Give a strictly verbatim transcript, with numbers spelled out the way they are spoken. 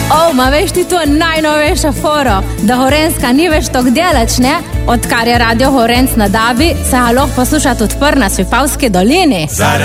O, ma veš ti to najnovejša foro, da Horenska ni več tok delač, ne? Odkar je radio Horenc na Dabi, se ga lahko poslušati odpr na Svipavski dolini.